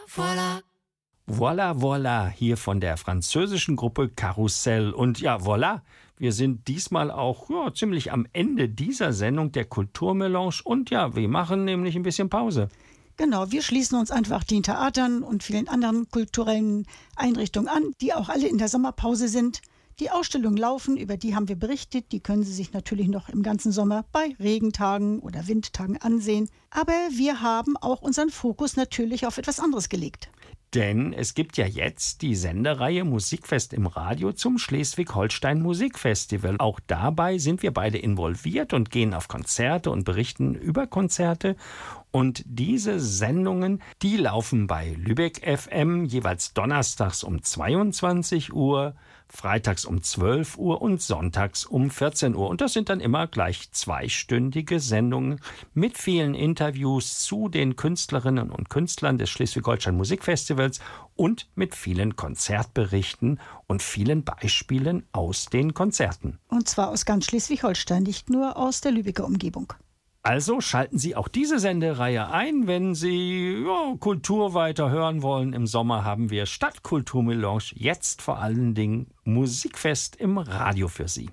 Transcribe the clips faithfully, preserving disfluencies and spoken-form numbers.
voilà. Voilà, voilà, hier von der französischen Gruppe Karussell. Und ja, voilà, wir sind diesmal auch ja, ziemlich am Ende dieser Sendung der Kulturmelange. Und ja, wir machen nämlich ein bisschen Pause. Genau, wir schließen uns einfach den Theatern und vielen anderen kulturellen Einrichtungen an, die auch alle in der Sommerpause sind. Die Ausstellungen laufen, über die haben wir berichtet. Die können Sie sich natürlich noch im ganzen Sommer bei Regentagen oder Windtagen ansehen. Aber wir haben auch unseren Fokus natürlich auf etwas anderes gelegt. Denn es gibt ja jetzt die Sendereihe Musikfest im Radio zum Schleswig-Holstein Musikfestival. Auch dabei sind wir beide involviert und gehen auf Konzerte und berichten über Konzerte. Und diese Sendungen, die laufen bei Lübeck F M jeweils donnerstags um zweiundzwanzig Uhr, freitags um zwölf Uhr und sonntags um vierzehn Uhr. Und das sind dann immer gleich zweistündige Sendungen mit vielen Interviews zu den Künstlerinnen und Künstlern des Schleswig-Holstein Musikfestivals und mit vielen Konzertberichten und vielen Beispielen aus den Konzerten. Und zwar aus ganz Schleswig-Holstein, nicht nur aus der Lübecker Umgebung. Also schalten Sie auch diese Sendereihe ein, wenn Sie ja, Kultur weiter hören wollen. Im Sommer haben wir statt Kulturmelange jetzt vor allen Dingen Musikfest im Radio für Sie.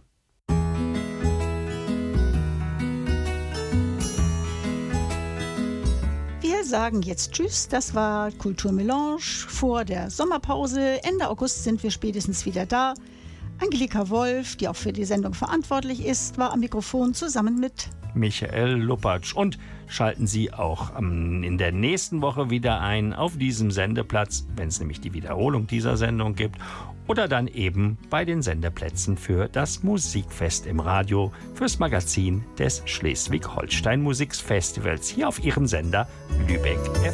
Wir sagen jetzt Tschüss, das war Kulturmelange vor der Sommerpause. Ende August sind wir spätestens wieder da. Angelika Wolf, die auch für die Sendung verantwortlich ist, war am Mikrofon zusammen mit Michael Lupatsch. Und schalten Sie auch ähm, in der nächsten Woche wieder ein auf diesem Sendeplatz, wenn es nämlich die Wiederholung dieser Sendung gibt, oder dann eben bei den Sendeplätzen für das Musikfest im Radio, fürs Magazin des Schleswig-Holstein Musikfestivals hier auf Ihrem Sender Lübeck F M.